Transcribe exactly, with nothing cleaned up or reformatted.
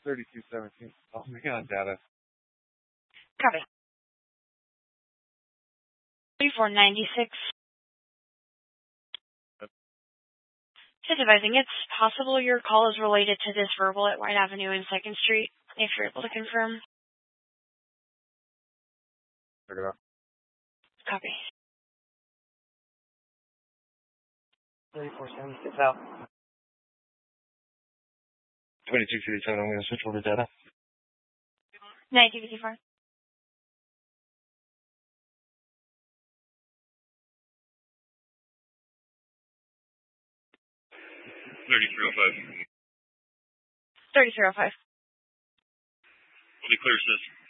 thirty-two seventeen. Oh, we got data. Copy. thirty-four ninety-six. Just advising, it's possible your call is related to this verbal at White Avenue and second Street, if you're able to confirm. Check it out. Copy. thirty-four seventy-six out. twenty-two fifty-seven, I'm going to switch over to data. ninety fifty-four. thirty-three oh five. thirty-three oh five. We'll be clear, sis.